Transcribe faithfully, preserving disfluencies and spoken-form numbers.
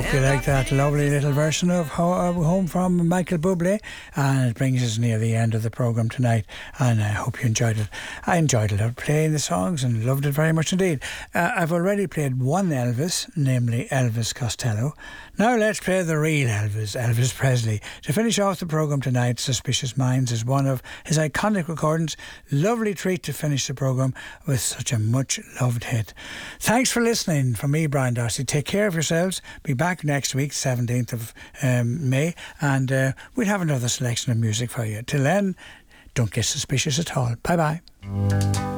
Hope you like that lovely little version of Home from Michael Bublé, and it brings us near the end of the programme tonight, and I hope you enjoyed it. I enjoyed it playing the songs and loved it very much indeed. Uh, I've already played one Elvis, namely Elvis Costello. Now let's play the real Elvis, Elvis Presley. To finish off the programme tonight, Suspicious Minds is one of his iconic recordings. Lovely treat to finish the programme with such a much loved hit. Thanks for listening from me, Brian Darcy. Take care of yourselves. Be back next week, seventeenth of um, May, and uh, we'll have another selection of music for you. Till then, don't get suspicious at all. Bye bye.